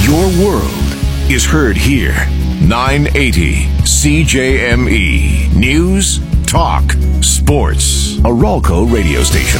Your world is heard here. 980 CJME. News, talk, sports. A Ralco radio station.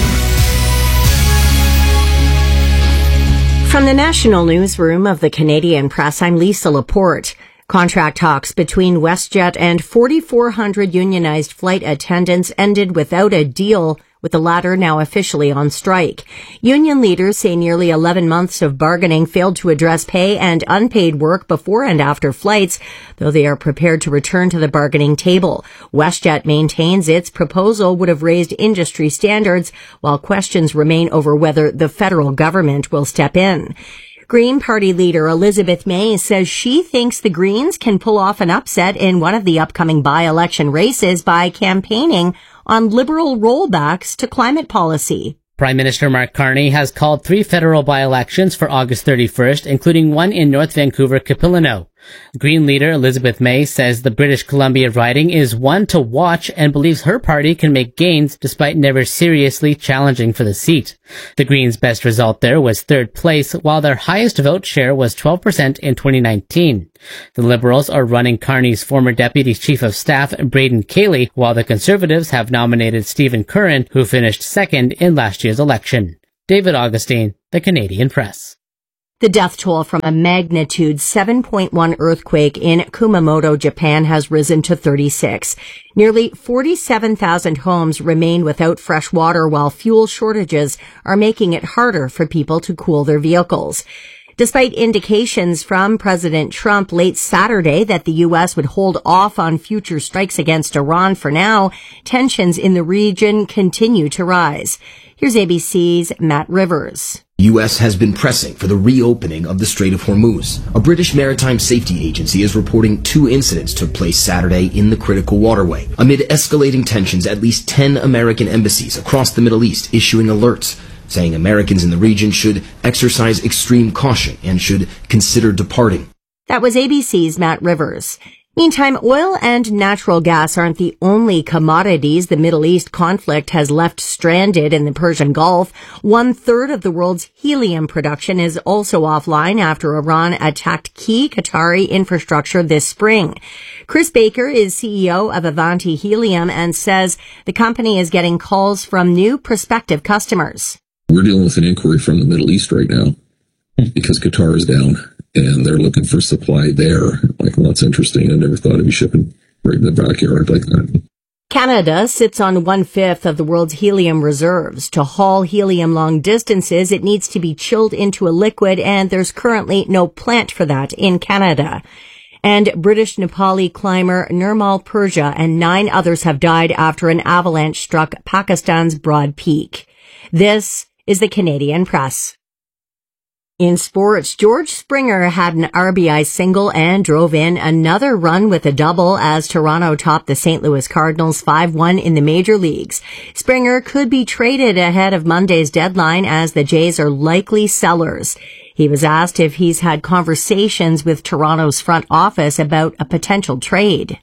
From the National Newsroom of the Canadian Press, I'm Lisa Laporte. Contract talks between WestJet and 4,400 unionized flight attendants ended without a deal, with the latter now officially on strike. Union leaders say nearly 11 months of bargaining failed to address pay and unpaid work before and after flights, though they are prepared to return to the bargaining table. WestJet maintains its proposal would have raised industry standards, while questions remain over whether the federal government will step in. Green Party leader Elizabeth May says she thinks the Greens can pull off an upset in one of the upcoming by-election races by campaigning on Liberal rollbacks to climate policy. Prime Minister Mark Carney has called 3 federal by-elections for August 31st, including one in North Vancouver, Capilano. Green leader Elizabeth May says the British Columbia riding is one to watch and believes her party can make gains despite never seriously challenging for the seat. The Greens' best result there was 3rd place, while their highest vote share was 12% in 2019. The Liberals are running Carney's former Deputy Chief of Staff, Braden Cayley, while the Conservatives have nominated Stephen Curran, who finished 2nd in last year's election. David Augustine, The Canadian Press. The death toll from a magnitude 7.1 earthquake in Kumamoto, Japan has risen to 36. Nearly 47,000 homes remain without fresh water, while fuel shortages are making it harder for people to cool their vehicles. Despite indications from President Trump late Saturday that the U.S. would hold off on future strikes against Iran for now, tensions in the region continue to rise. Here's ABC's Matt Rivers. U.S. has been pressing for the reopening of the Strait of Hormuz. A British maritime safety agency is reporting 2 incidents took place Saturday in the critical waterway. Amid escalating tensions, at least 10 American embassies across the Middle East issuing alerts, saying Americans in the region should exercise extreme caution and should consider departing. That was ABC's Matt Rivers. Meantime, oil and natural gas aren't the only commodities the Middle East conflict has left stranded in the Persian Gulf. 1/3 of the world's helium production is also offline after Iran attacked key Qatari infrastructure this spring. Chris Baker is CEO of Avanti Helium and says the company is getting calls from new prospective customers. We're dealing with an inquiry from the Middle East right now because Qatar is down. And they're looking for supply there. Like, well, that's interesting. I never thought I'd be shipping right in the backyard like that. Canada sits on 1/5 of the world's helium reserves. To haul helium long distances, it needs to be chilled into a liquid, and there's currently no plant for that in Canada. And British Nepali climber Nirmal Purja and 9 others have died after an avalanche struck Pakistan's Broad Peak. This is the Canadian Press. In sports, George Springer had an RBI single and drove in another run with a double as Toronto topped the St. Louis Cardinals 5-1 in the major leagues. Springer could be traded ahead of Monday's deadline as the Jays are likely sellers. He was asked if he's had conversations with Toronto's front office about a potential trade.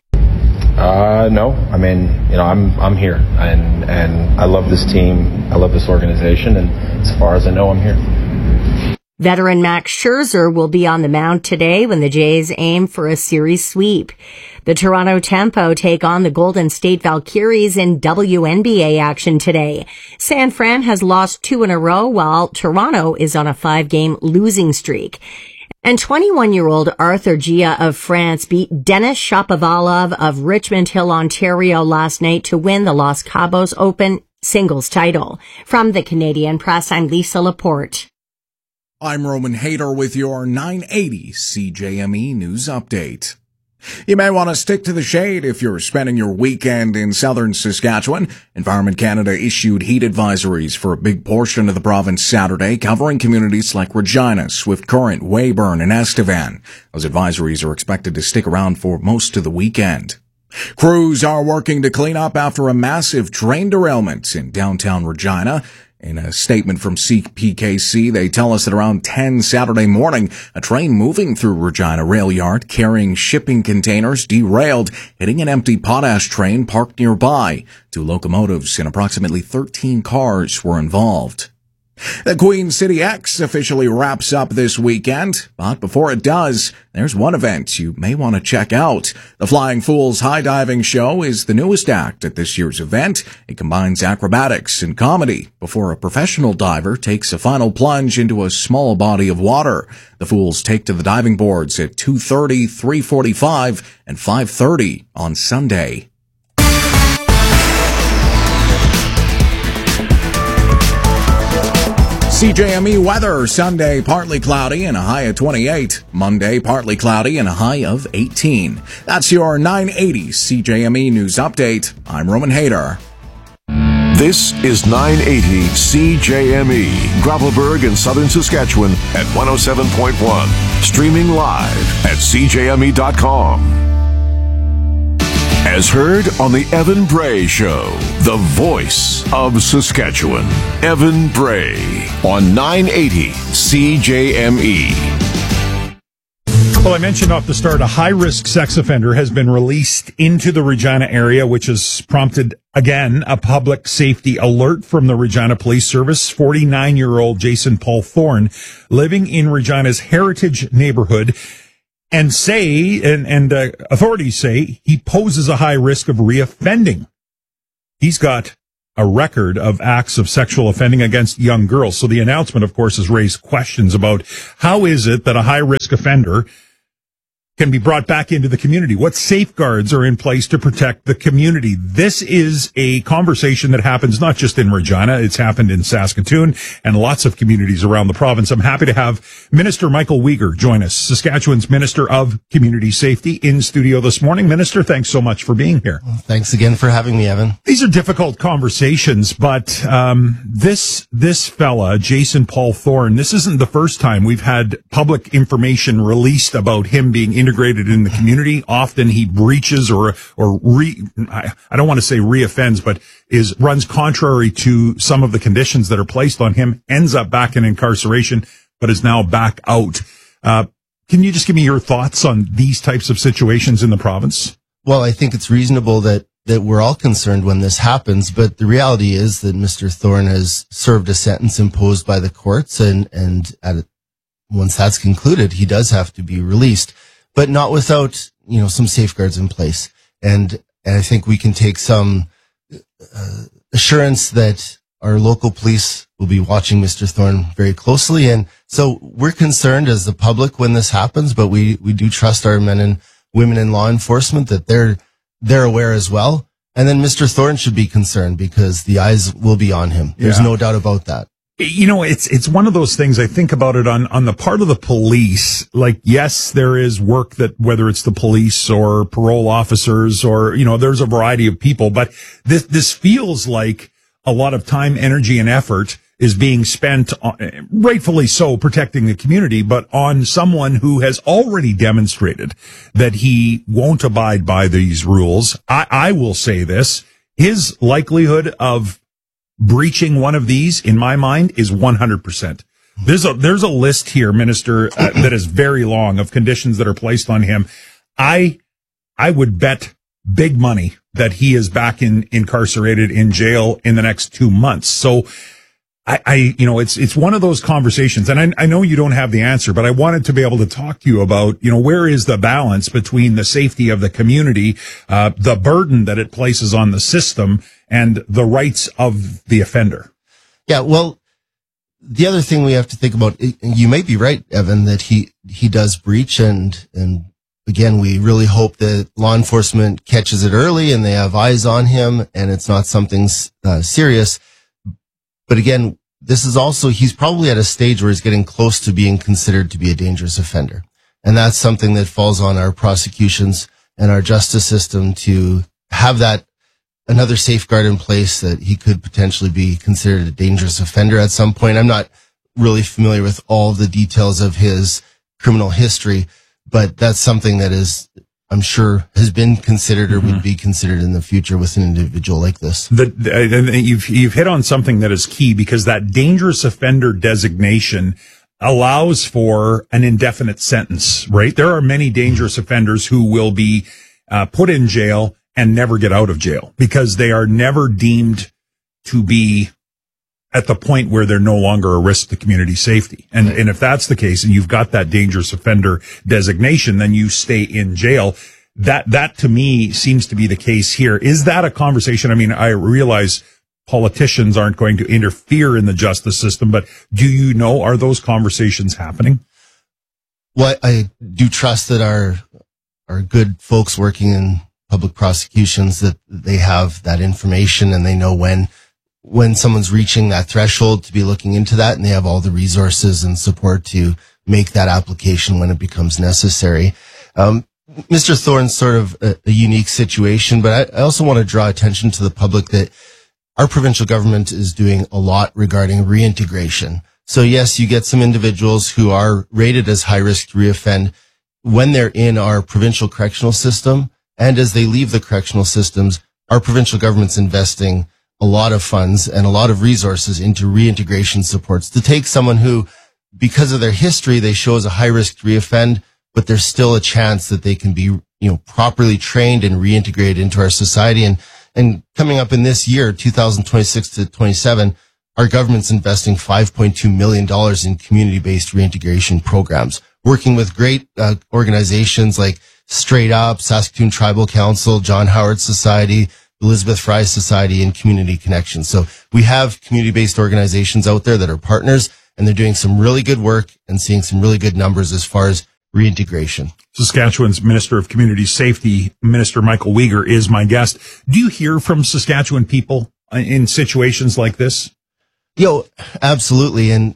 No. I mean, I'm here and I love this team. I love this organization. And as far as I know, I'm here. Veteran Max Scherzer will be on the mound today when the Jays aim for a series sweep. The Toronto Tempo take on the Golden State Valkyries in WNBA action today. San Fran has lost 2 in a row while Toronto is on a 5-game losing streak. And 21-year-old Arthur Gia of France beat Denis Shapovalov of Richmond Hill, Ontario last night to win the Los Cabos Open singles title. From the Canadian Press, I'm Lisa Laporte. I'm Roman Hayter with your 980 CJME News Update. You may want to stick to the shade if you're spending your weekend in southern Saskatchewan. Environment Canada issued heat advisories for a big portion of the province Saturday, covering communities like Regina, Swift Current, Weyburn, and Estevan. Those advisories are expected to stick around for most of the weekend. Crews are working to clean up after a massive train derailment in downtown Regina. In a statement from CPKC, they tell us that around 10 Saturday morning, a train moving through Regina Rail Yard carrying shipping containers derailed, hitting an empty potash train parked nearby. 2 locomotives and approximately 13 cars were involved. The Queen City X officially wraps up this weekend, but before it does, there's one event you may want to check out. The Flying Fools High Diving Show is the newest act at this year's event. It combines acrobatics and comedy before a professional diver takes a final plunge into a small body of water. The Fools take to the diving boards at 2:30, 3:45, and 5:30 on Sunday. CJME weather, Sunday partly cloudy and a high of 28. Monday partly cloudy and a high of 18. That's your 980 CJME News Update. I'm Roman Hader. This is 980 CJME, Gravelburg in southern Saskatchewan at 107.1. Streaming live at CJME.com. As heard on the Evan Bray Show, the voice of Saskatchewan. Evan Bray on 980 CJME. Well, I mentioned off the start, a high-risk sex offender has been released into the Regina area, which has prompted, again, a public safety alert from the Regina Police Service. 49-year-old Jason Paul Thorne, living in Regina's Heritage neighborhood, and authorities say he poses a high risk of reoffending. He's got a record of acts of sexual offending against young girls. So the announcement, of course, has raised questions about how is it that a high-risk offender can be brought back into the community? What safeguards are in place to protect the community? This is a conversation that happens not just in Regina. It's happened in Saskatoon and lots of communities around the province. I'm happy to have Minister Michael Weger join us, Saskatchewan's Minister of Community Safety, in studio this morning. Minister, thanks so much for being here. Well, thanks again for having me, Evan. These are difficult conversations, but this fella, Jason Paul Thorne, this isn't the first time we've had public information released about him being integrated in the community. Often he breaches I don't want to say reoffends, but runs contrary to some of the conditions that are placed on him, ends up back in incarceration, but is now back out. Can you just give me your thoughts on these types of situations in the province? Well, I think it's reasonable that we're all concerned when this happens, but the reality is that Mr. Thorne has served a sentence imposed by the courts, and once that's concluded, he does have to be released. But not without, some safeguards in place. And I think we can take some assurance that our local police will be watching Mr. Thorne very closely. And so we're concerned as the public when this happens, but we do trust our men and women in law enforcement that they're aware as well. And then Mr. Thorne should be concerned because the eyes will be on him. There's no doubt about that. It's one of those things. I think about it on the part of the police. Like, yes, there is work that, whether it's the police or parole officers or, there's a variety of people, but this feels like a lot of time, energy, and effort is being spent, rightfully so, protecting the community, but on someone who has already demonstrated that he won't abide by these rules. I will say this, his likelihood of breaching one of these, in my mind, is 100%. There's a list here, Minister, that is very long of conditions that are placed on him. I would bet big money that he is back incarcerated in jail in the next 2 months. So it's one of those conversations, and I know you don't have the answer, but I wanted to be able to talk to you about, where is the balance between the safety of the community, the burden that it places on the system, and the rights of the offender. Yeah, well, the other thing we have to think about, you may be right, Evan, that he does breach, and again, we really hope that law enforcement catches it early and they have eyes on him and it's not something serious. But again, this is also, he's probably at a stage where he's getting close to being considered to be a dangerous offender. And that's something that falls on our prosecutions and our justice system to have that another safeguard in place that he could potentially be considered a dangerous offender at some point. I'm not really familiar with all of the details of his criminal history, but that's something that is, I'm sure, has been considered or would be considered in the future with an individual like this. You've hit on something that is key, because that dangerous offender designation allows for an indefinite sentence, right? There are many dangerous offenders who will be put in jail and never get out of jail because they are never deemed to be at the point where they're no longer a risk to community safety. And if that's the case and you've got that dangerous offender designation, then you stay in jail. That to me seems to be the case here. Is that a conversation? I mean, I realize politicians aren't going to interfere in the justice system, but do you know, are those conversations happening? Well, I do trust that our good folks working in public prosecutions, that they have that information and they know when someone's reaching that threshold to be looking into that, and they have all the resources and support to make that application when it becomes necessary. Mr. Thorne's sort of a unique situation, but I also want to draw attention to the public that our provincial government is doing a lot regarding reintegration. So yes, you get some individuals who are rated as high risk to reoffend when they're in our provincial correctional system, and as they leave the correctional systems, our provincial government's investing a lot of funds and a lot of resources into reintegration supports to take someone who, because of their history, they show as a high risk to reoffend, but there's still a chance that they can be, properly trained and reintegrated into our society. And coming up in this year, 2026 to 27, our government's investing $5.2 million in community-based reintegration programs, working with great organizations like Straight Up, Saskatoon Tribal Council, John Howard Society, Elizabeth Fry Society, and Community Connection. So we have community-based organizations out there that are partners, and they're doing some really good work and seeing some really good numbers as far as reintegration. Saskatchewan's Minister of Community Safety, Minister Michael Uyghur, is my guest. Do you hear from Saskatchewan people in situations like this? Absolutely. And,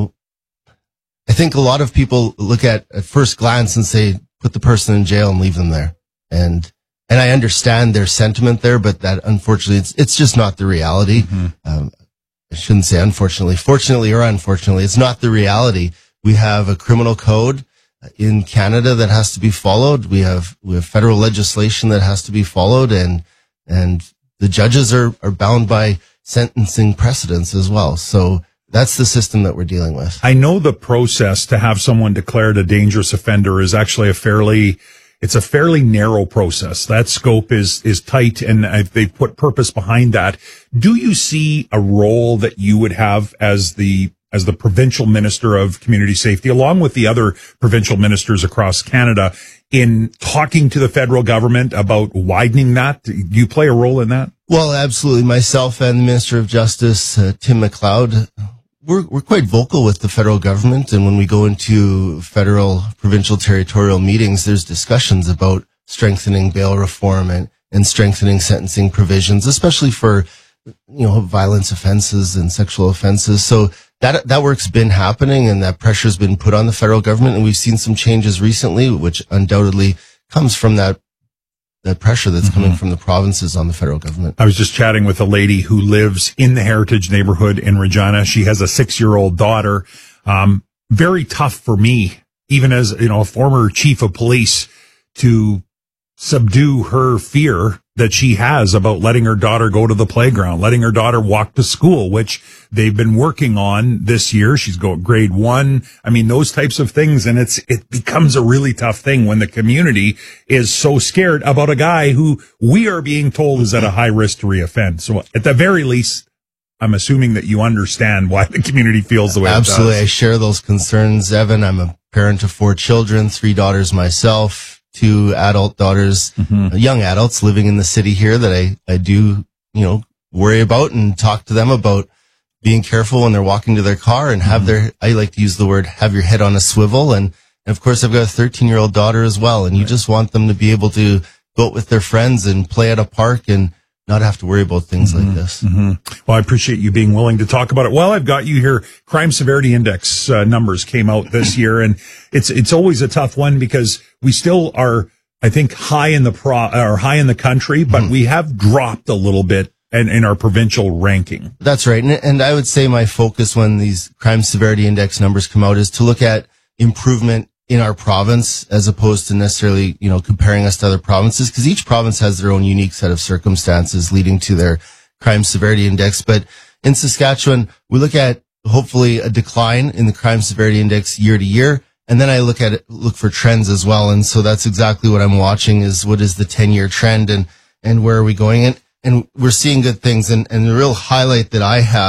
I think a lot of people look at first glance and say, put the person in jail and leave them there. And I understand their sentiment there, but that unfortunately, it's just not the reality. Mm-hmm. I shouldn't say unfortunately, fortunately or unfortunately, it's not the reality. We have a criminal code in Canada that has to be followed. We have federal legislation that has to be followed, and the judges are bound by sentencing precedents as well. So that's the system that we're dealing with. I know the process to have someone declared a dangerous offender is actually a fairly narrow process. That scope is tight, and they put purpose behind that. Do you see a role that you would have as the provincial minister of community safety, along with the other provincial ministers across Canada, in talking to the federal government about widening that? Do you play a role in that? Well, absolutely. Myself and the Minister of Justice, Tim McLeod, we're quite vocal with the federal government. And when we go into federal, provincial, territorial meetings, there's discussions about strengthening bail reform and strengthening sentencing provisions, especially for, violence offenses and sexual offenses. So that work's been happening, and that pressure's been put on the federal government. And we've seen some changes recently, which undoubtedly comes from that pressure that's coming from the provinces on the federal government. I was just chatting with a lady who lives in the Heritage neighborhood in Regina. She has a 6-year-old daughter. Very tough for me, even as, a former chief of police, to subdue her fear that she has about letting her daughter go to the playground, letting her daughter walk to school, which they've been working on this year. She's going grade 1. I mean, those types of things. And it becomes a really tough thing when the community is so scared about a guy who we are being told is at a high risk to reoffend. So at the very least, I'm assuming that you understand why the community feels the way it does. Absolutely. I share those concerns, Evan. I'm a parent of 4 children, 3 daughters myself, 2 adult daughters, young adults living in the city here that I do, worry about and talk to them about being careful when they're walking to their car and I like to use the word, have your head on a swivel. And of course, I've got a 13-year-old daughter as well. And you just want them to be able to go out with their friends and play at a park and not have to worry about things like this. Well, I appreciate you being willing to talk about it. Well, I've got you here. Crime Severity Index numbers came out this year, and it's always a tough one because we still are, I think, high in the country, but we have dropped a little bit in our provincial ranking. That's right. And I would say my focus when these Crime Severity Index numbers come out is to look at improvement in our province as opposed to necessarily, comparing us to other provinces, because each province has their own unique set of circumstances leading to their crime severity index. But in Saskatchewan, we look at hopefully a decline in the crime severity index year to year. And then I look for trends as well. And so that's exactly what I'm watching is what is the 10-year trend and where are we going? And we're seeing good things. And the real highlight that I have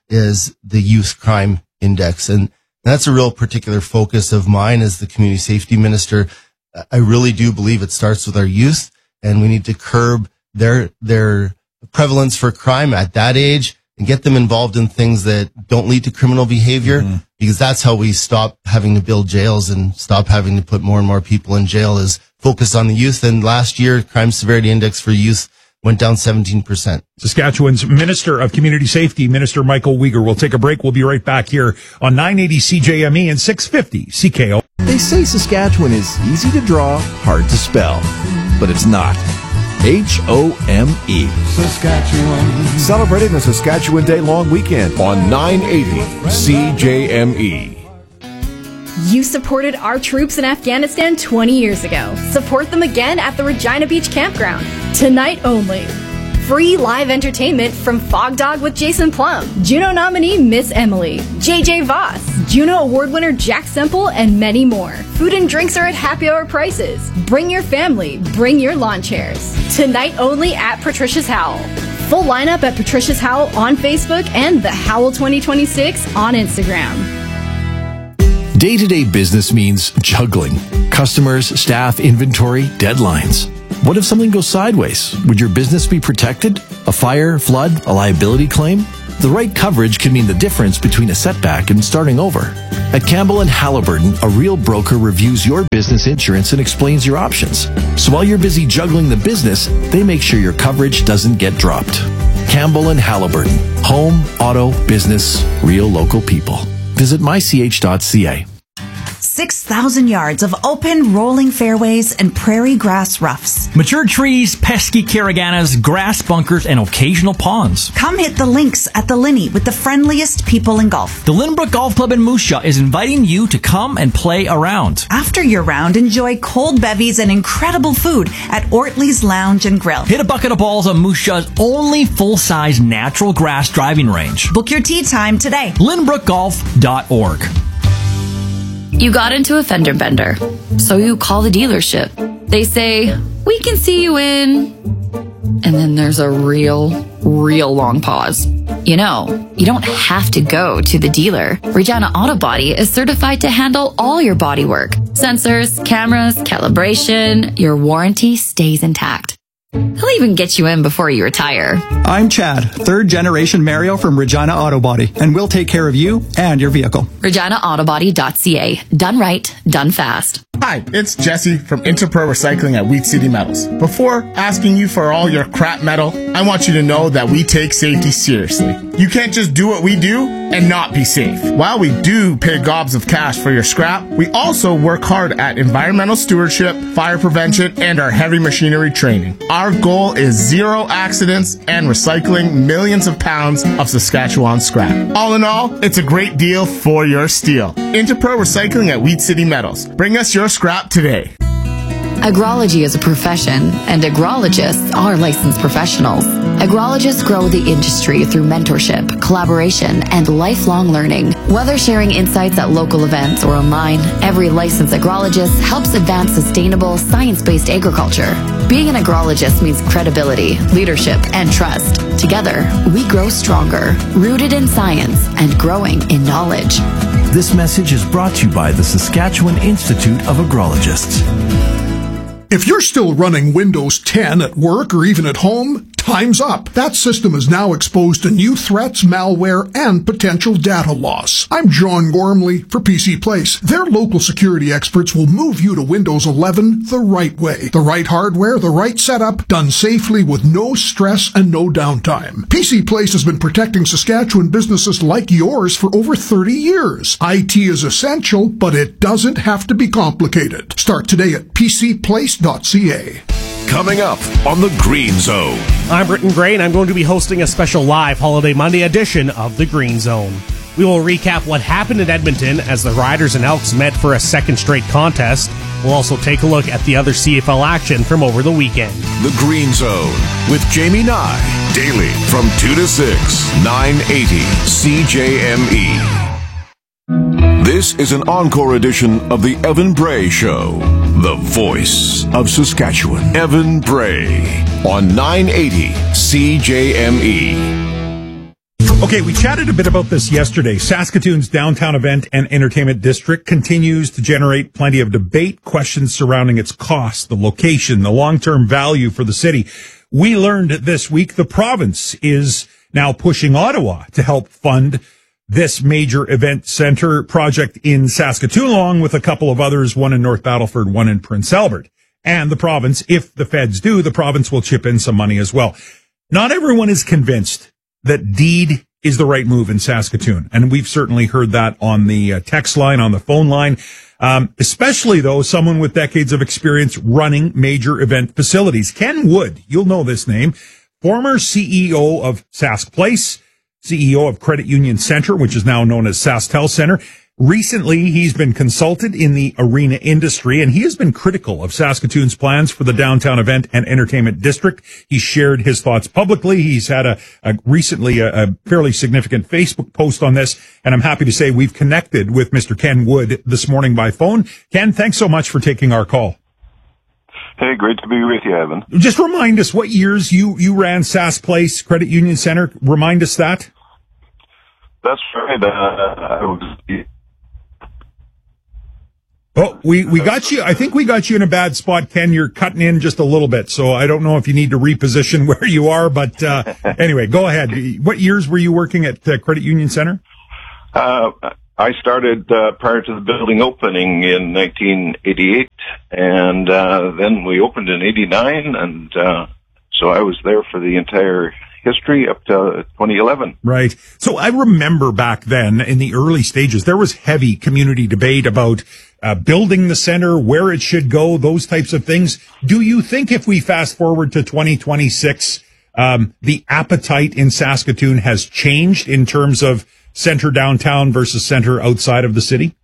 is the youth crime index. And that's a real particular focus of mine as the community safety minister. I really do believe it starts with our youth, and we need to curb their prevalence for crime at that age and get them involved in things that don't lead to criminal behavior, because that's how we stop having to build jails and stop having to put more and more people in jail, is focus on the youth. And last year, crime severity index for youth went down 17%. Saskatchewan's Minister of Community Safety, Minister Michael Uyghur. We'll take a break. We'll be right back here on 980 CJME and 650 CKO. They say Saskatchewan is easy to draw, hard to spell, but it's not. H-O-M-E. Saskatchewan. Celebrating the Saskatchewan Day long weekend on 980 CJME. You supported our troops in Afghanistan 20 years ago. Support them again at the Regina Beach Campground. Tonight only. Free live entertainment from Fog Dog with Jason Plum, Juno nominee Miss Emily, JJ Voss, Juno Award winner Jack Semple, and many more. Food and drinks are at happy hour prices. Bring your family, bring your lawn chairs. Tonight only at Patricia's Howl. Full lineup at Patricia's Howl on Facebook and the Howl 2026 on Instagram. Day-to-day business means juggling. Customers, staff, inventory, deadlines. What if something goes sideways? Would your business be protected? A fire, flood, a liability claim? The right coverage can mean the difference between a setback and starting over. At Campbell & Halliburton, a real broker reviews your business insurance and explains your options. So while you're busy juggling the business, they make sure your coverage doesn't get dropped. Campbell & Halliburton. Home, auto, business, real local people. Visit mych.ca. 6,000 yards of open, rolling fairways and prairie grass roughs. Mature trees, pesky caraganas, grass bunkers, and occasional ponds. Come hit the links at the Linney with the friendliest people in golf. The Lynbrook Golf Club in Moose Jaw is inviting you to come and play around. After your round, enjoy cold bevies and incredible food at Ortley's Lounge and Grill. Hit a bucket of balls on Moose Jaw's only full-size natural grass driving range. Book your tee time today. LynbrookGolf.org. You got into a fender bender, so you call the dealership. They say, we can see you in... And then there's a real long pause. You know, you don't have to go to the dealer. Regina Auto Body is certified to handle all your body work. Sensors, cameras, calibration, your warranty stays intact. He'll even get you in before you retire. I'm Chad, third generation Mario from Regina Auto Body, and we'll take care of you and your vehicle. ReginaAutobody.ca. Done right, done fast. Hi, it's Jesse from Interpro Recycling at Wheat City Metals. Before asking you for all your crap metal, I want you to know that we take safety seriously. You can't just do what we do and not be safe. While we do pay gobs of cash for your scrap, we also work hard at environmental stewardship, fire prevention, and our heavy machinery training. Our goal is zero accidents and recycling millions of pounds of Saskatchewan scrap. All in all, it's a great deal for your steel. Interpro Recycling at Wheat City Metals. Bring us your scrap today. Agrology is a profession, and agrologists are licensed professionals. Agrologists grow the industry through mentorship, collaboration, and lifelong learning. Whether sharing insights at local events or online, every licensed agrologist helps advance sustainable, science-based agriculture. Being an agrologist means credibility, leadership, and trust. Together, we grow stronger, rooted in science and growing in knowledge. This message is brought to you by the Saskatchewan Institute of Agrologists. If you're still running Windows 10 at work or even at home, time's up. That system is now exposed to new threats, malware, and potential data loss. I'm John Gormley for PC Place. Their local security experts will move you to Windows 11 the right way. The right hardware, the right setup, done safely with no stress and no downtime. PC Place has been protecting Saskatchewan businesses like yours for over 30 years. IT is essential, but it doesn't have to be complicated. Start today at PCPlace.ca. Coming up on the Green Zone. I'm Britton Gray, and I'm going to be hosting a special live Holiday Monday edition of the Green Zone. We will recap what happened in Edmonton as the Riders and Elks met for a second straight contest. We'll also take a look at the other CFL action from over the weekend. The Green Zone with Jamie Nye. Daily from 2 to 6, 980 CJME. This is an encore edition of the Evan Bray Show, the voice of Saskatchewan. Evan Bray on 980 CJME. Okay, we chatted a bit about this yesterday. Saskatoon's downtown event and entertainment district continues to generate plenty of debate, questions surrounding its cost, the location, the long-term value for the city. We learned this week the province is now pushing Ottawa to help fund this major event center project in Saskatoon, along with a couple of others, one in North Battleford, one in Prince Albert. And the province, if the feds do, the province will chip in some money as well. Not everyone is convinced that deed is the right move in Saskatoon. And we've certainly heard that on the text line, on the phone line, especially though someone with decades of experience running major event facilities. Ken Wood, you'll know this name, former CEO of Sask Place, CEO of Credit Union Centre, which is now known as SaskTel Centre. Recently, he's been consulted in the arena industry, and he has been critical of Saskatoon's plans for the downtown event and entertainment district. He shared his thoughts publicly. He's had recently a fairly significant Facebook post on this, and I'm happy to say we've connected with Mr. Ken Wood this morning by phone. Ken, thanks so much for taking our call. Hey, great to be with you, Evan. Just remind us what years you ran Sask Place, Credit Union Centre. Remind us that. That's right. Oh, we got you. I think we got you in a bad spot, Ken. You're cutting in just a little bit, so I don't know if you need to reposition where you are, but anyway, go ahead. What years were you working at Credit Union Centre? I started prior to the building opening in 1988, and then we opened in 89, and so I was there for the entire history up to 2011. Right. So I remember back then in the early stages, there was heavy community debate about building the center, where it should go, those types of things. Do you think if we fast forward to 2026, the appetite in Saskatoon has changed in terms of center downtown versus center outside of the city?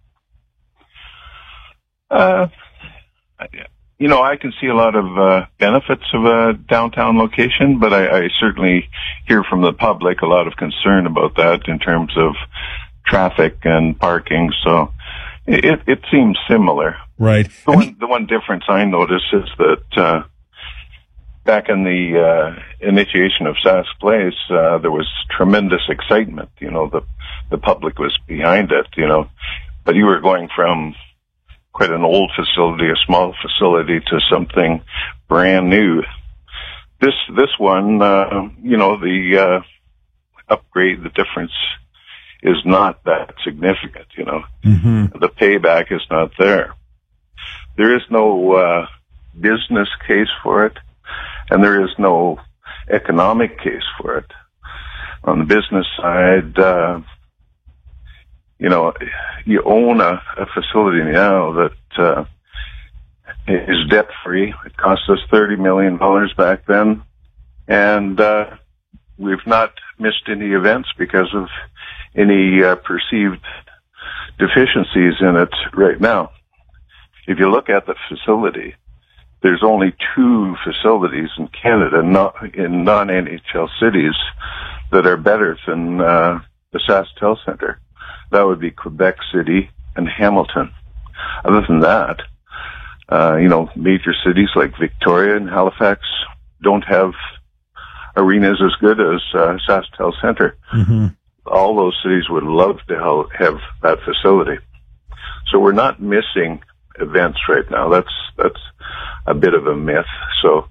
You know, I can see a lot of benefits of a downtown location, but I certainly hear from the public a lot of concern about that in terms of traffic and parking. So it seems similar. Right. The one difference I notice is that back in the initiation of Sask Place, there was tremendous excitement. You know, the public was behind it. You know, but you were going from quite an old facility, a small facility, to something brand new. This one, you know, the upgrade, the difference is not that significant, you know. Mm-hmm. The payback is not there. There is no business case for it, and there is no economic case for it. On the business side, you know, you own a facility now that is debt-free. It cost us $30 million back then, and we've not missed any events because of any perceived deficiencies in it right now. If you look at the facility, there's only 2 facilities in Canada, not in non-NHL cities, that are better than the SaskTel Centre. That would be Quebec City and Hamilton. Other than that, you know, major cities like Victoria and Halifax don't have arenas as good as SaskTel Centre. Mm-hmm. All those cities would love to have that facility. So we're not missing events right now. That's a bit of a myth. So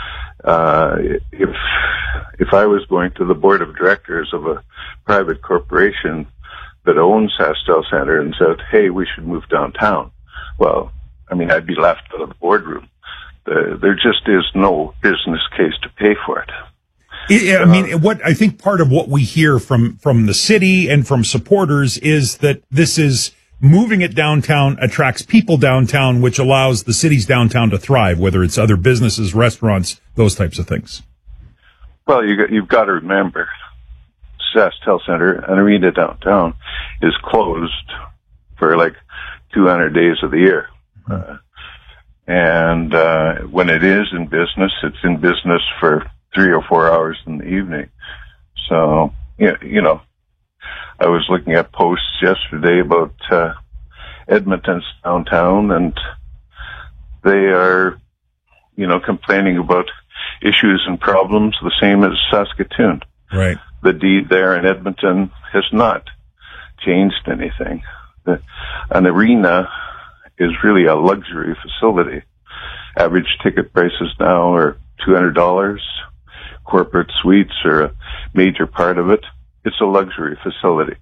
if I was going to the board of directors of a private corporation that owns SaskTel Centre and said, hey, we should move downtown, well, I mean, I'd be left out of the boardroom. There just is no business case to pay for it. I mean, what I think part of what we hear from the city and from supporters is that this is moving it downtown attracts people downtown, which allows the city's downtown to thrive, whether it's other businesses, restaurants, those types of things. Well, you've got to remember, SaskTel Centre, an arena downtown, is closed for like 200 days of the year. And when it is in business, it's in business for 3 or 4 hours in the evening. So, you know, I was looking at posts yesterday about Edmonton's downtown, and they are, you know, complaining about issues and problems the same as Saskatoon. Right. the deed there in Edmonton has not changed anything. An arena is really a luxury facility. Average ticket prices now are $200. Corporate suites are a major part of it. It's a luxury facility.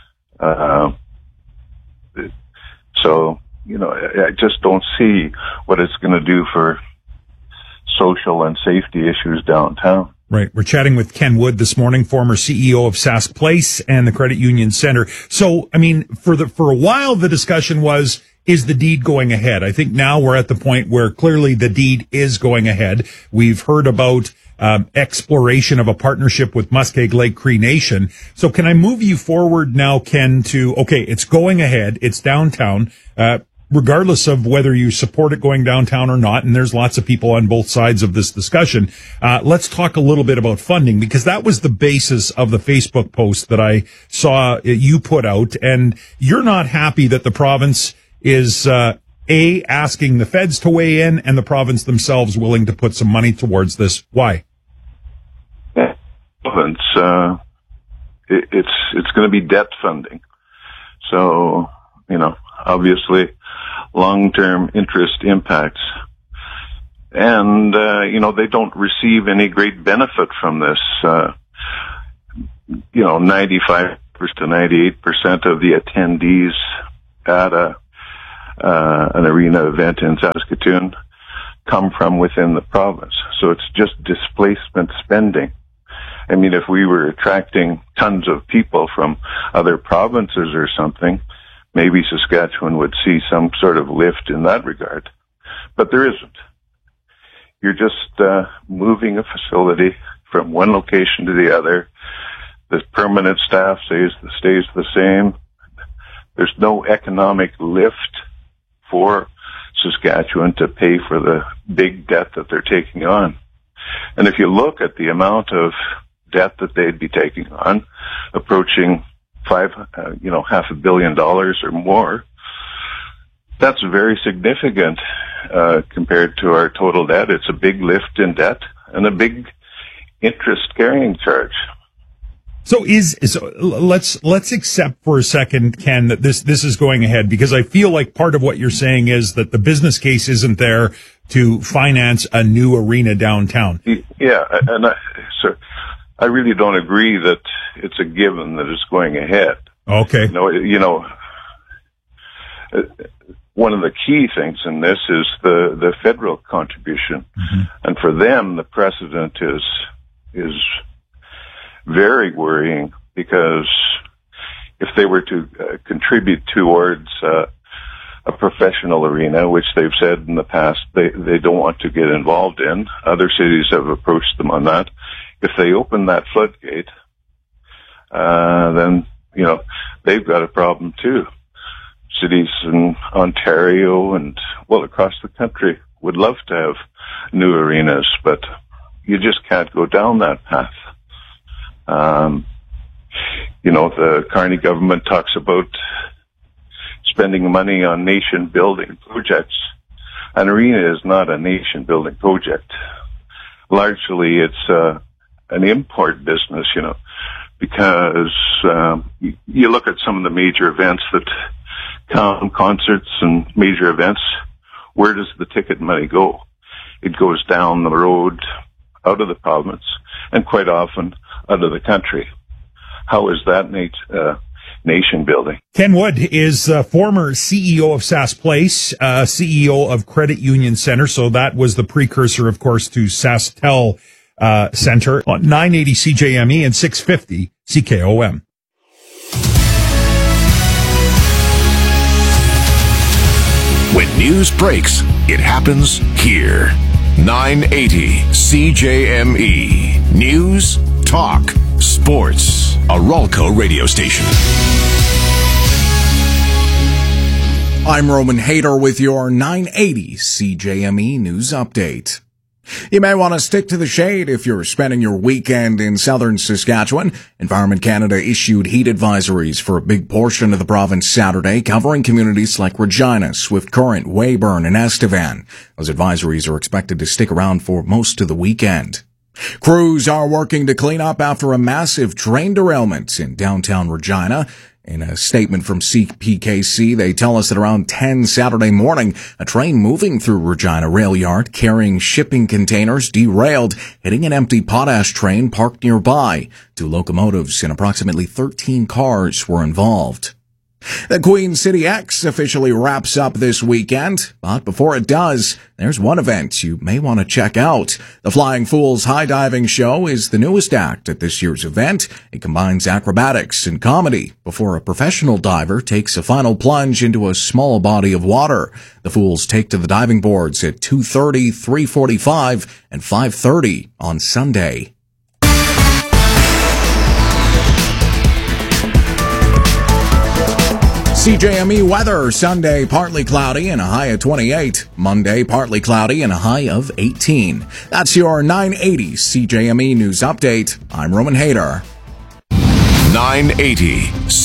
So, I just don't see what it's going to do for social and safety issues downtown. Right. We're chatting with Ken Wood this morning, former CEO of Sask Place and the Credit Union Center. So, for a while, the discussion was, is the deed going ahead? I think now we're at the point where clearly the deed is going ahead. We've heard about exploration of a partnership with Muskeg Lake Cree Nation. So can I move you forward now, Ken, to, okay, it's going ahead. It's downtown. Regardless of whether you support it going downtown or not, and there's lots of people on both sides of this discussion, let's talk a little bit about funding, because that was the basis of the Facebook post that I saw you put out, and you're not happy that the province is, asking the feds to weigh in and the province themselves willing to put some money towards this. Why? Province, it's going to be debt funding. So, obviously, long-term interest impacts. And, they don't receive any great benefit from this. 95% to 98% of the attendees at an arena event in Saskatoon come from within the province. So it's just displacement spending. If we were attracting tons of people from other provinces or something, maybe Saskatchewan would see some sort of lift in that regard. But there isn't. You're just moving a facility from one location to the other. The permanent staff stays the same. There's no economic lift for Saskatchewan to pay for the big debt that they're taking on. And if you look at the amount of debt that they'd be taking on, approaching $500 million or more, that's very significant compared to our total debt. It's a big lift in debt and a big interest carrying charge. So let's accept for a second, Ken, that this is going ahead, because I feel like part of what you're saying is that the business case isn't there to finance a new arena downtown. Yeah, and I really don't agree that it's a given that it's going ahead. Okay. One of the key things in this is the federal contribution. Mm-hmm. And for them, the precedent is very worrying, because if they were to contribute towards a professional arena, which they've said in the past they don't want to get involved in, other cities have approached them on that. If they open that floodgate, then, they've got a problem too. Cities in Ontario and, across the country would love to have new arenas, but you just can't go down that path. The Carney government talks about spending money on nation-building projects. An arena is not a nation-building project. Largely, it's an import business, because you look at some of the major events that come, concerts and major events, where does the ticket money go? It goes down the road, out of the province, and quite often out of the country. How is that nation building? Ken Wood is former CEO of Sask Place, CEO of Credit Union Center. So that was the precursor, of course, to SaskTel Center on 980 CJME and 650 CKOM. When news breaks, it happens here. 980 CJME. News, talk, sports. A Ralco radio station. I'm Roman Hader with your 980 CJME News Update. You may want to stick to the shade if you're spending your weekend in southern Saskatchewan. Environment Canada issued heat advisories for a big portion of the province Saturday, covering communities like Regina, Swift Current, Weyburn, and Estevan. Those advisories are expected to stick around for most of the weekend. Crews are working to clean up after a massive train derailment in downtown Regina. In a statement from CPKC, they tell us that around 10 Saturday morning, a train moving through Regina Rail Yard carrying shipping containers derailed, hitting an empty potash train parked nearby. 2 locomotives and approximately 13 cars were involved. The Queen City X officially wraps up this weekend, but before it does, there's one event you may want to check out. The Flying Fools High Diving Show is the newest act at this year's event. It combines acrobatics and comedy before a professional diver takes a final plunge into a small body of water. The Fools take to the diving boards at 2:30, 3:45, and 5:30 on Sunday. CJME weather, Sunday partly cloudy and a high of 28. Monday partly cloudy and a high of 18. That's your 980 CJME News Update. I'm Roman Hayter. 980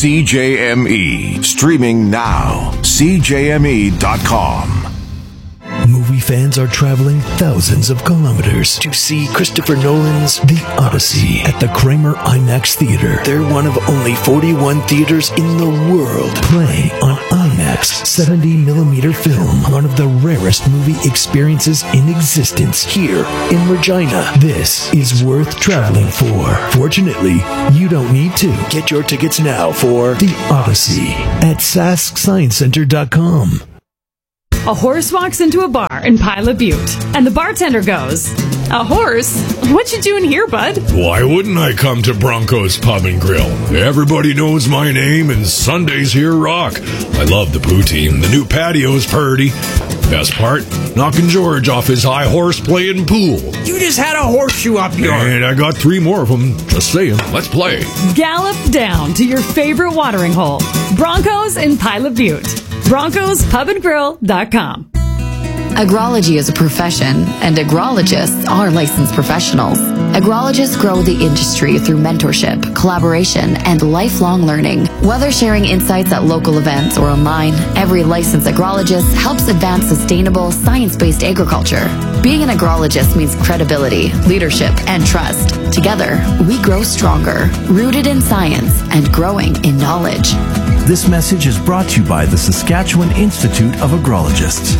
CJME. Streaming now. CJME.com. Movie fans are traveling thousands of kilometers to see Christopher Nolan's The Odyssey at the Kramer IMAX Theater. They're one of only 41 theaters in the world playing on IMAX 70mm film, one of the rarest movie experiences in existence here in Regina. This is worth traveling for. Fortunately, you don't need to. Get your tickets now for The Odyssey at SaskScienceCenter.com. A horse walks into a bar in Pilot Butte, and the bartender goes, "A horse? What you doing here, bud?" Why wouldn't I come to Bronco's Pub and Grill? Everybody knows my name, and Sundays here rock. I love the poutine. The new patio's purty. Best part, knocking George off his high horse playing pool. You just had a horseshoe up your... And I got 3 more of them. Just saying. Let's play. Gallop down to your favorite watering hole. Bronco's in Pilot Butte. BroncosPubandGrill.com. Agrology is a profession, and agrologists are licensed professionals. Agrologists grow the industry through mentorship, collaboration, and lifelong learning. Whether sharing insights at local events or online, every licensed agrologist helps advance sustainable, science-based agriculture. Being an agrologist means credibility, leadership, and trust. Together, we grow stronger, rooted in science and growing in knowledge. This message is brought to you by the Saskatchewan Institute of Agrologists.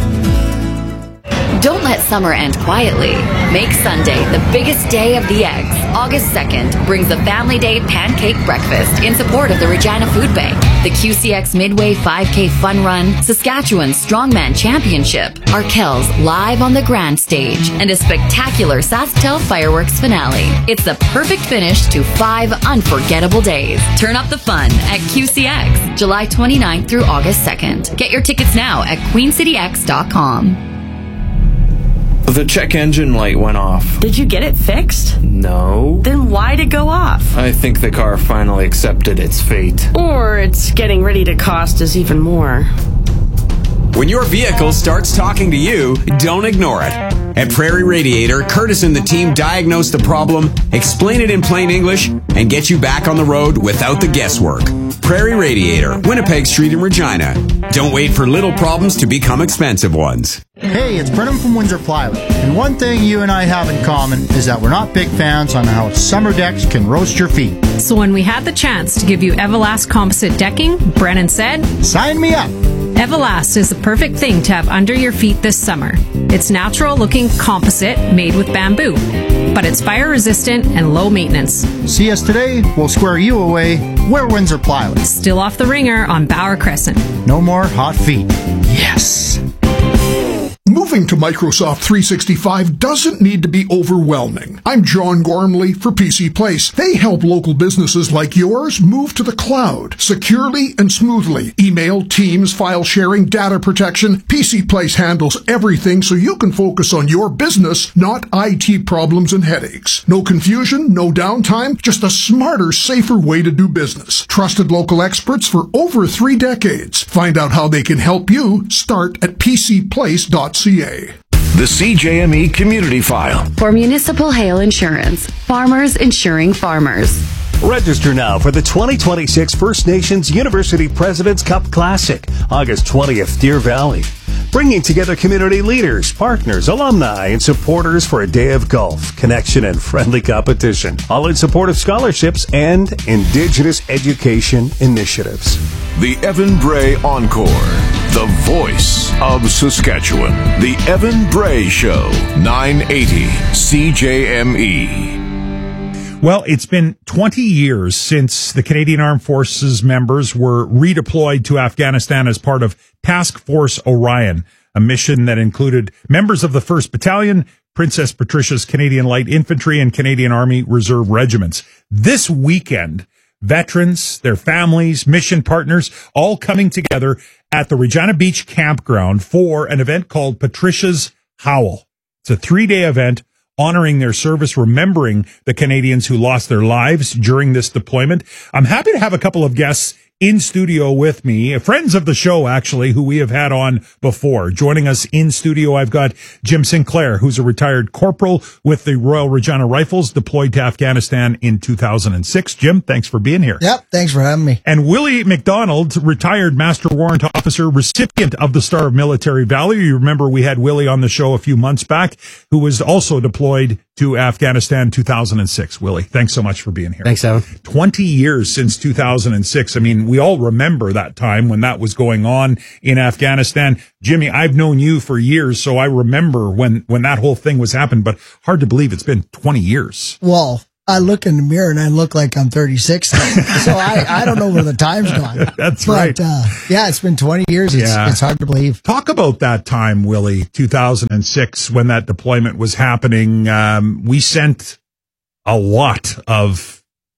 Don't let summer end quietly. Make Sunday the biggest day of the eggs. August 2nd brings the Family Day Pancake Breakfast in support of the Regina Food Bank, the QCX Midway 5K Fun Run, Saskatchewan Strongman Championship, Arkells live on the Grand Stage, and a spectacular SaskTel fireworks finale. It's the perfect finish to 5 unforgettable days. Turn up the fun at QCX, July 29th through August 2nd. Get your tickets now at queencityx.com. The check engine light went off. Did you get it fixed? No. Then why'd it go off? I think the car finally accepted its fate. Or it's getting ready to cost us even more. When your vehicle starts talking to you, don't ignore it. At Prairie Radiator, Curtis and the team diagnose the problem, explain it in plain English, and get you back on the road without the guesswork. Prairie Radiator, Winnipeg Street in Regina. Don't wait for little problems to become expensive ones. Hey, it's Brennan from Windsor Plywood. And one thing you and I have in common is that we're not big fans on how summer decks can roast your feet. So when we had the chance to give you Everlast composite decking, Brennan said, "Sign me up." Everlast is the perfect thing to have under your feet this summer. It's natural-looking composite made with bamboo, but it's fire-resistant and low maintenance. See us today, we'll square you away. We're Windsor Plywood. Still off the ringer on Bauer Crescent. No more hot feet. Yes. Moving to Microsoft 365 doesn't need to be overwhelming. I'm John Gormley for PC Place. They help local businesses like yours move to the cloud securely and smoothly. Email, Teams, file sharing, data protection. PC Place handles everything so you can focus on your business, not IT problems and headaches. No confusion, no downtime, just a smarter, safer way to do business. Trusted local experts for over 3 decades. Find out how they can help you. Start at pcplace.ca. The CJME Community File. For Municipal Hail Insurance, farmers insuring farmers. Register now for the 2026 First Nations University President's Cup Classic, August 20th, Deer Valley. bringing together community leaders, partners, alumni, and supporters for a day of golf, connection, and friendly competition, all in support of scholarships and Indigenous education initiatives. The Evan Bray Encore, the voice of Saskatchewan. The Evan Bray Show, 980 CJME. Well, it's been 20 years since the Canadian Armed Forces members were redeployed to Afghanistan as part of Task Force Orion, a mission that included members of the 1st Battalion, Princess Patricia's Canadian Light Infantry, and Canadian Army Reserve regiments. This weekend, veterans, their families, mission partners, all coming together at the Regina Beach campground for an event called Patricia's Howl. It's a 3-day event honoring their service, remembering the Canadians who lost their lives during this deployment. I'm happy to have a couple of guests in studio with me, friends of the show, actually, who we have had on before. Joining us in studio, I've got Jim Sinclair, who's a retired corporal with the Royal Regina Rifles, deployed to Afghanistan in 2006. Jim, thanks for being here. Yep, thanks for having me. And Willie McDonald, retired Master Warrant Officer, recipient of the Star of Military Valor. You remember we had Willie on the show a few months back, who was also deployed to Afghanistan 2006. Willie, thanks so much for being here. Thanks, Evan. 20 years since 2006. I mean, we all remember that time when that was going on in Afghanistan. Jimmy, I've known you for years, so I remember when that whole thing was happening, but hard to believe it's been 20 years. Well, I look in the mirror and I look like I'm 36. So I don't know where the time's gone. That's right. Yeah, it's been 20 years. It's hard to believe. Talk about that time, Willie, 2006, when that deployment was happening. We sent a lot of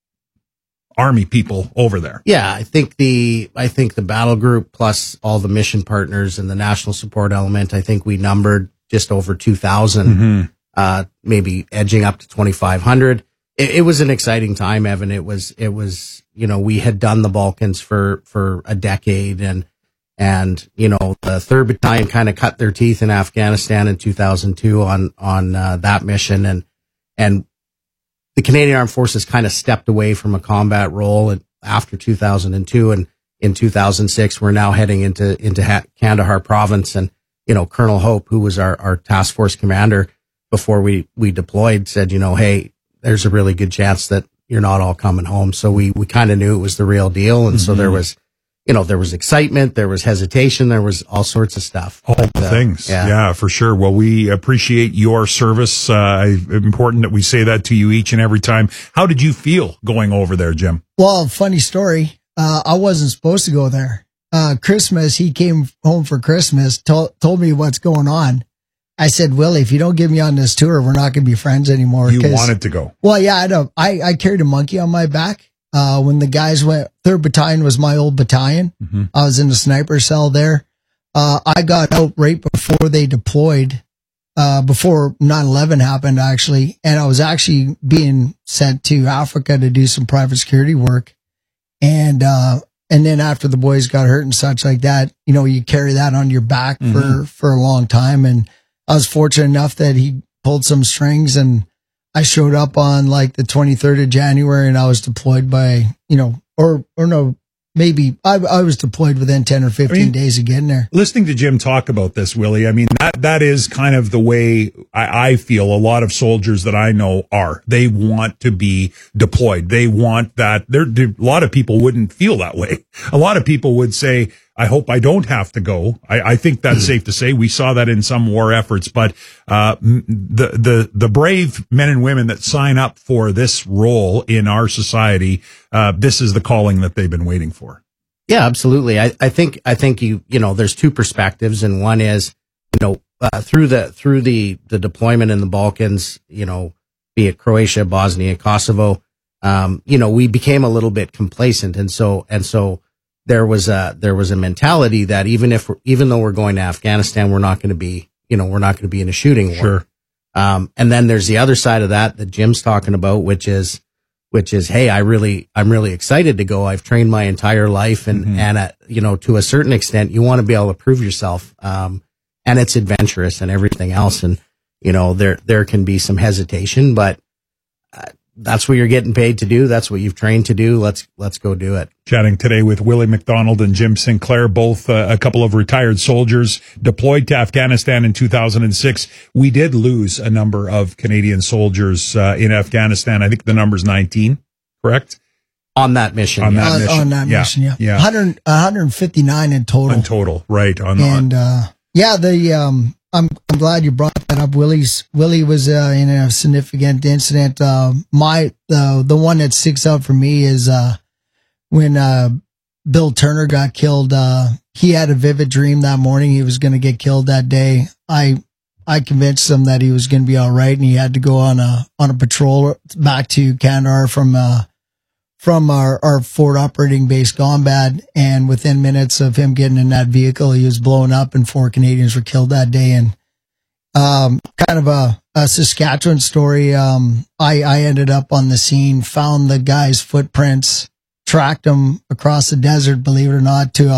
Army people over there. Yeah, I think the battle group plus all the mission partners and the national support element, I think we numbered just over 2,000, maybe edging up to 2,500. It was an exciting time, Evan. It was, we had done the Balkans for a decade and, the 3rd Battalion kind of cut their teeth in Afghanistan in 2002 on that mission. And the Canadian Armed Forces kind of stepped away from a combat role after 2002. And in 2006, we're now heading into Kandahar province. And, Colonel Hope, who was our task force commander before we deployed, said, hey, there's a really good chance that you're not all coming home. So we kind of knew it was the real deal. And so there was excitement, there was hesitation, there was all sorts of stuff. All the things. Yeah, for sure. Well, we appreciate your service. Important that we say that to you each and every time. How did you feel going over there, Jim? Well, funny story. I wasn't supposed to go there. Christmas, he came home for Christmas, told me what's going on. I said, Willie, if you don't get me on this tour, we're not going to be friends anymore. You wanted to go. Well, yeah, I carried a monkey on my back. When the guys went, 3rd Battalion was my old battalion. Mm-hmm. I was in the sniper cell there. I got out right before they deployed, before 9/11 happened, actually. And I was actually being sent to Africa to do some private security work. And then after the boys got hurt and such like that, you carry that on your back for a long time. And I was fortunate enough that he pulled some strings and I showed up on like the 23rd of January and I was deployed by, maybe I was deployed within 10 or 15 days of getting there. Listening to Jim talk about this, Willie, I mean, that is kind of the way I feel a lot of soldiers that I know are. They want to be deployed. They want that. A lot of people wouldn't feel that way. A lot of people would say, I hope I don't have to go. I think that's safe to say. We saw that in some war efforts, but the brave men and women that sign up for this role in our society, this is the calling that they've been waiting for. Yeah, absolutely. I think there's two perspectives, and one is, through the deployment in the Balkans, be it Croatia, Bosnia, Kosovo, we became a little bit complacent, and so there was a mentality that even though we're going to Afghanistan, we're not going to be in a shooting war. Sure. And then there's the other side of that Jim's talking about, which is, hey, I'm really excited to go. I've trained my entire life and to a certain extent, you want to be able to prove yourself. And it's adventurous and everything else. And, there can be some hesitation, but that's what you're getting paid to do. That's what you've trained to do. Let's go do it. Chatting today with Willie McDonald and Jim Sinclair, both a couple of retired soldiers deployed to Afghanistan in 2006. We did lose a number of Canadian soldiers in Afghanistan. I think the number's 19, correct? On that mission. On that mission, yeah. 159 in total. In total, right. I'm glad you brought that up. Willie was in a significant incident. The one that sticks out for me is when Bill Turner got killed. He had a vivid dream that morning he was going to get killed that day. I convinced him that he was going to be all right, and he had to go on a patrol back to Kandahar from our Fort Operating Base Gombad, and within minutes of him getting in that vehicle, he was blown up and 4 Canadians were killed that day. And kind of a Saskatchewan story. I ended up on the scene, found the guy's footprints, tracked him across the desert, believe it or not, to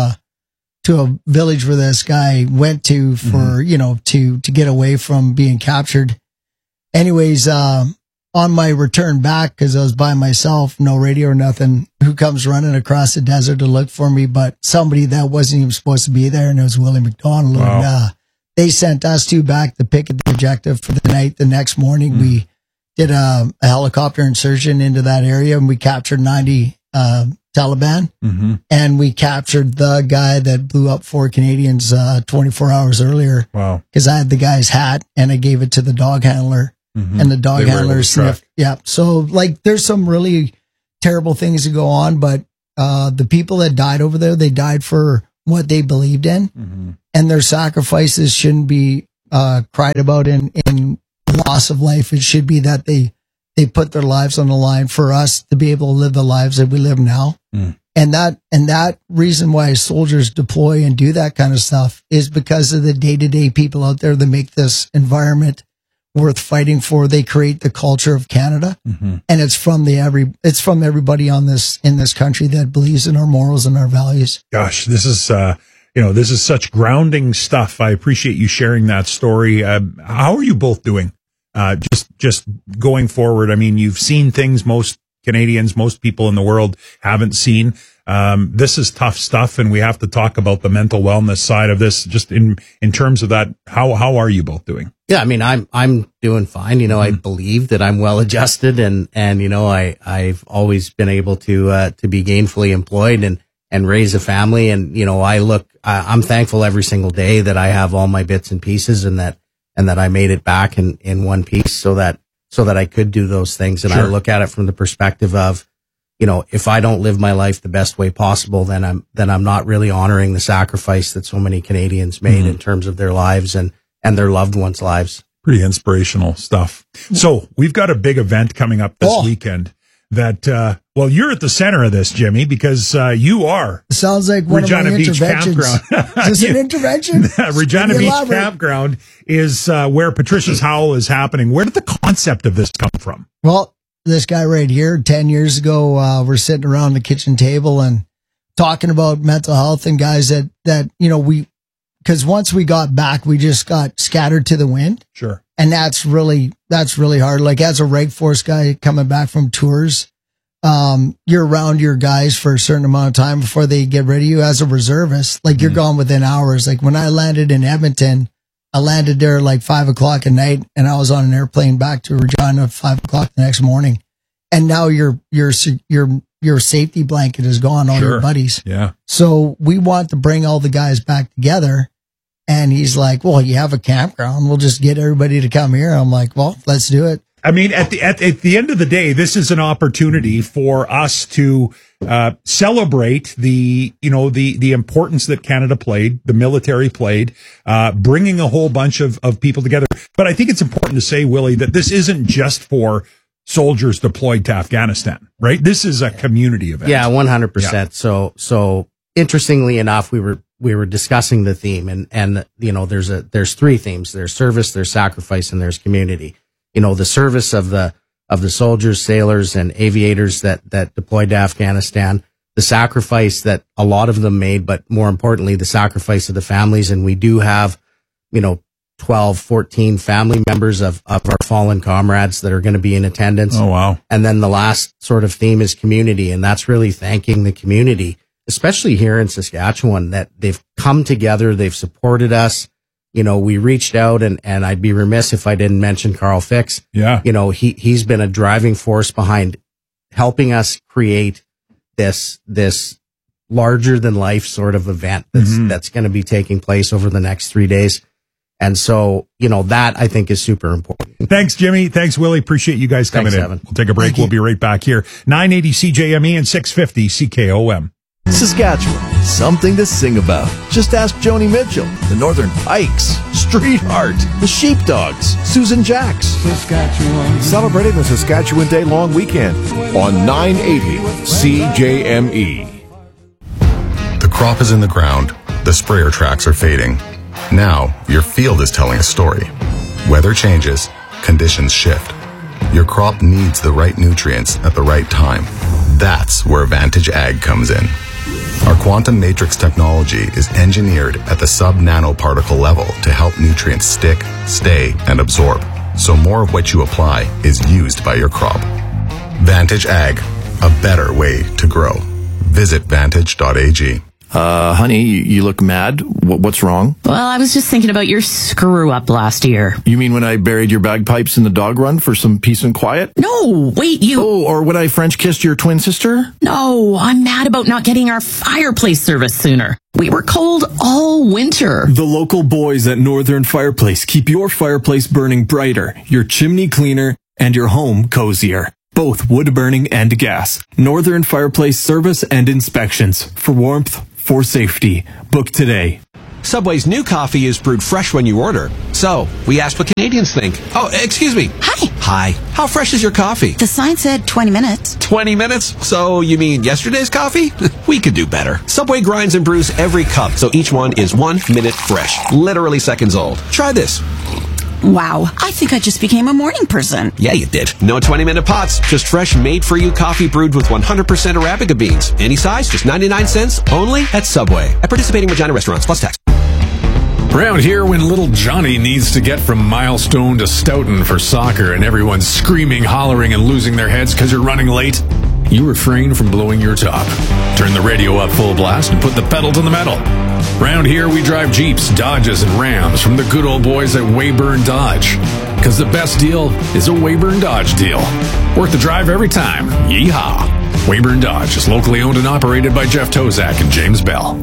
a village where this guy went to for, to get away from being captured. Anyways, on my return back, because I was by myself, no radio or nothing, who comes running across the desert to look for me, but somebody that wasn't even supposed to be there, and it was Willie McDonald. Wow. And they sent us two back to pick at the objective for the night. The next morning, we did a helicopter insertion into that area, and we captured 90 Taliban, and we captured the guy that blew up 4 Canadians 24 hours earlier. Wow. Because I had the guy's hat, and I gave it to the dog handler. And the dog handler sniffed. Yeah. So there's some really terrible things that go on, but the people that died over there, they died for what they believed in, and their sacrifices shouldn't be cried about in loss of life. It should be that they put their lives on the line for us to be able to live the lives that we live now. And that reason why soldiers deploy and do that kind of stuff is because of the day-to-day people out there that make this environment worth fighting for. They create the culture of Canada, and it's from everybody in this country that believes in our morals and our values. Gosh, this is this is such grounding stuff. I appreciate you sharing that story. How are you both doing? Just going forward. I mean, you've seen things most Canadians, most people in the world haven't seen. This is tough stuff, and we have to talk about the mental wellness side of this. Just in terms of that, how are you both doing? Yeah, I mean, I'm doing fine. I believe that I'm well adjusted, and I've always been able to be gainfully employed and raise a family. And I'm thankful every single day that I have all my bits and pieces, and that I made it back in one piece, so that I could do those things. And I look at it from the perspective of, if I don't live my life the best way possible, then I'm not really honoring the sacrifice that so many Canadians made in terms of their lives and their loved ones' lives. Pretty inspirational stuff. So we've got a big event coming up this weekend that, you're at the center of this, Jimmy, because you are. Sounds like one Regina of my Beach interventions. Campground. Is this an intervention? Regina Beach Campground is where Patricia's Howl is happening. Where did the concept of this come from? Well, this guy right here, 10 years ago, we're sitting around the kitchen table and talking about mental health, and guys that because once we got back, we just got scattered to the wind. Sure. And that's really hard. Like, as a Reg Force guy coming back from tours, you're around your guys for a certain amount of time before they get rid of you. As a reservist, you're gone within hours. Like, when I landed in Edmonton, I landed there 5 o'clock at night, and I was on an airplane back to Regina at 5 o'clock the next morning. And now your safety blanket is gone, all your buddies. Yeah. So we want to bring all the guys back together. And he's like, well, you have a campground. We'll just get everybody to come here. I'm like, well, let's do it. I mean, at the end of the day, this is an opportunity for us to celebrate the importance that Canada played, the military played, bringing a whole bunch of people together. But I think it's important to say, Willie, that this isn't just for soldiers deployed to Afghanistan, right? This is a community event. Yeah, 100%. So interestingly enough, we were discussing the theme, and there's 3 themes. There's service, there's sacrifice, and there's community. The service of the soldiers, sailors, and aviators that deployed to Afghanistan, the sacrifice that a lot of them made, but more importantly, the sacrifice of the families. And we do have, 12, 14 family members of our fallen comrades that are going to be in attendance. Oh, wow. And then the last sort of theme is community. And that's really thanking the community, especially here in Saskatchewan, that they've come together. They've supported us. You know, we reached out and I'd be remiss if I didn't mention Carl Fix. Yeah. You know, he's been a driving force behind helping us create this larger than life sort of event that's going to be taking place over the next 3 days. And so, you know, that I think is super important. Thanks, Jimmy. Thanks, Willie. Appreciate you guys coming in. Evan. We'll take a break. We'll be right back here. 980 CJME and 650 CKOM. Saskatchewan, something to sing about. Just ask Joni Mitchell, the Northern Pikes, Street Heart, the Sheepdogs, Susan Jacks. Saskatchewan. Celebrating the Saskatchewan Day long weekend on 980 CJME. The crop is in the ground. The sprayer tracks are fading. Now, your field is telling a story. Weather changes, conditions shift. Your crop needs the right nutrients at the right time. That's where Vantage Ag comes in. Our quantum matrix technology is engineered at the sub-nanoparticle level to help nutrients stick, stay, and absorb, so more of what you apply is used by your crop. Vantage Ag, a better way to grow. Visit vantage.ag. Honey, you look mad. What's wrong? Well, I was just thinking about your screw up last year. You mean when I buried your bagpipes in the dog run for some peace and quiet? No, wait, Oh, or when I French kissed your twin sister? No, I'm mad about not getting our fireplace service sooner. We were cold all winter. The local boys at Northern Fireplace keep your fireplace burning brighter, your chimney cleaner, and your home cozier. Both wood burning and gas. Northern Fireplace service and inspections for warmth, for safety. Book today. Subway's new coffee is brewed fresh when you order. So, we asked what Canadians think. Oh, excuse me. Hi. Hi. How fresh is your coffee? The sign said 20 minutes. 20 minutes? So, you mean yesterday's coffee? We could do better. Subway grinds and brews every cup, so each one is 1 minute fresh. Literally seconds old. Try this. Wow, I think I just became a morning person. Yeah, you did. No 20-minute pots, just fresh, made-for-you coffee brewed with 100% Arabica beans. Any size, just 99 cents, only at Subway. At participating Regina restaurants, plus tax. Around here, when little Johnny needs to get from Milestone to Stoughton for soccer and everyone's screaming, hollering, and losing their heads because you're running late, you refrain from blowing your top. Turn the radio up full blast and put the pedal to the metal. Around here, we drive Jeeps, Dodges, and Rams from the good old boys at Weyburn Dodge. Because the best deal is a Weyburn Dodge deal. Worth the drive every time. Yeehaw! Weyburn Dodge is locally owned and operated by Jeff Tozak and James Bell.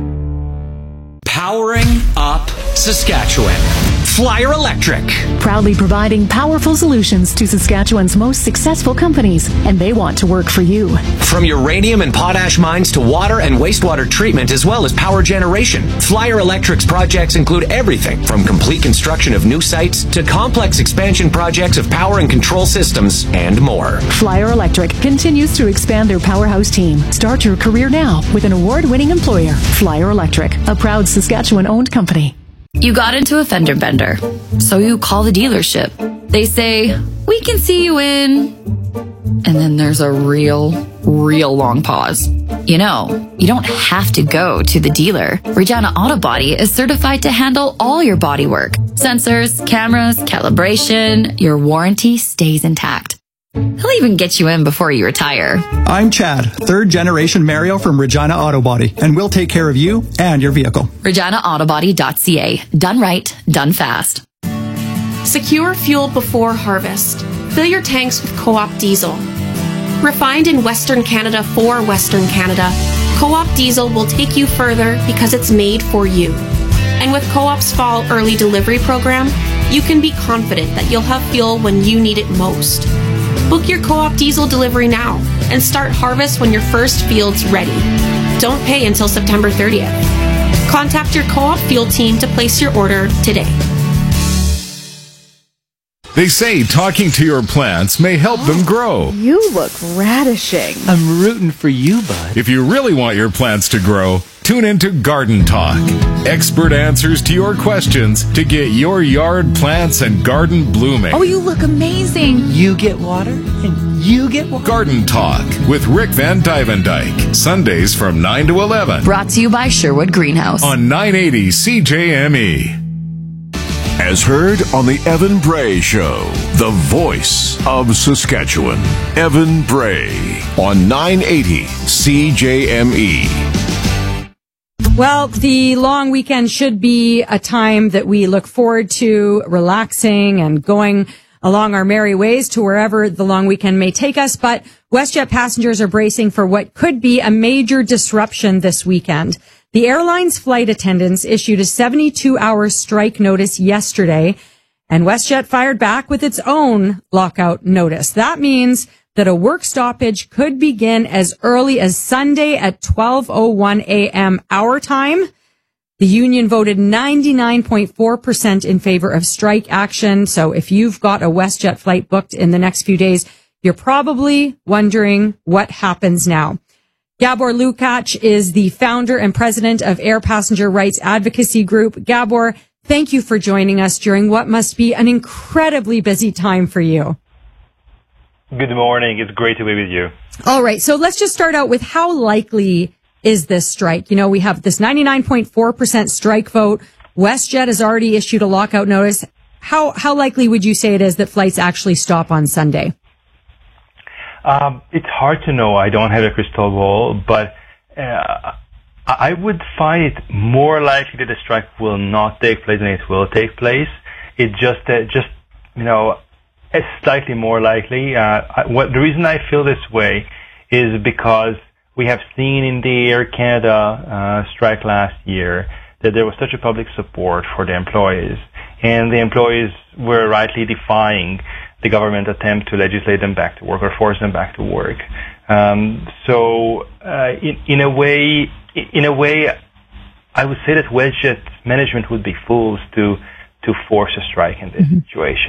Powering up Saskatchewan. Flyer Electric. Proudly providing powerful solutions to Saskatchewan's most successful companies, and they want to work for you. From uranium and potash mines to water and wastewater treatment, as well as power generation, Flyer Electric's projects include everything from complete construction of new sites to complex expansion projects of power and control systems and more. Flyer Electric continues to expand their powerhouse team. Start your career now with an award-winning employer. Flyer Electric, a proud Saskatchewan-owned company. You got into a fender bender, so you call the dealership. They say, we can see you in... And then there's a real long pause. You know, you don't have to go to the dealer. Regina Auto Body is certified to handle all your body work. Sensors, cameras, calibration, your warranty stays intact. He'll even get you in before you retire. I'm Chad, third generation Mario from Regina Auto Body, and we'll take care of you and your vehicle. ReginaAutobody.ca. Done right, done fast. Secure fuel before harvest. Fill your tanks with Co-op diesel. Refined in Western Canada for Western Canada, Co-op diesel will take you further because it's made for you. And with Co-op's fall early delivery program, you can be confident that you'll have fuel when you need it most. Book your Co-op diesel delivery now and start harvest when your first field's ready. Don't pay until September 30th. Contact your Co-op field team to place your order today. They say talking to your plants may help them grow. You look radishing. I'm rooting for you, bud. If you really want your plants to grow, tune into Garden Talk. Expert answers to your questions to get your yard plants and garden blooming. Oh, you look amazing. You get water and you get water. Garden Talk with Rick Van Dyke. Sundays from 9 to 11. Brought to you by Sherwood Greenhouse. On 980 CJME. as heard on the Evan Bray Show, the voice of Saskatchewan. Evan Bray on 980 CJME. Well, the long weekend should be a time that we look forward to relaxing and going along our merry ways to wherever the long weekend may take us. But WestJet passengers are bracing for what could be a major disruption this weekend. The airline's flight attendants issued a 72-hour strike notice yesterday, and WestJet fired back with its own lockout notice. That means that a work stoppage could begin as early as Sunday at 12:01 a.m. our time. The union voted 99.4% in favor of strike action. So if you've got a WestJet flight booked in the next few days, you're probably wondering what happens now. Gabor Lukács is the founder and president of Air Passenger Rights Advocacy Group. Gabor, thank you for joining us during what must be an incredibly busy time for you. Good morning. It's great to be with you. All right. So let's just start out with how likely is this strike? You know, we have this 99.4% strike vote. WestJet has already issued a lockout notice. How likely would you say it is that flights actually stop on Sunday? It's hard to know. I don't have a crystal ball, but I would find it more likely that the strike will not take place than it will take place. It just it's slightly more likely. The reason I feel this way is because we have seen in the Air Canada strike last year that there was such a public support for the employees, and the employees were rightly defying the government attempt to legislate them back to work or force them back to work. So in a way, I would say that WestJet management would be fools to force a strike in this situation.